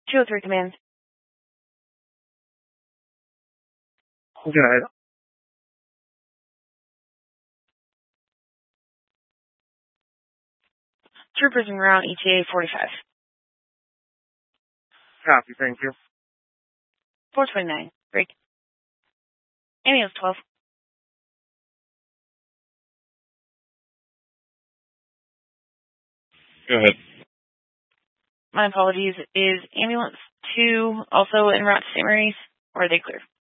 203 command. Good night. Troopers en route, ETA 45. Copy, thank you. 429. Break. Ambulance 12. Go ahead. My apologies. Is Ambulance 2 also en route to St. Mary's, or are they clear?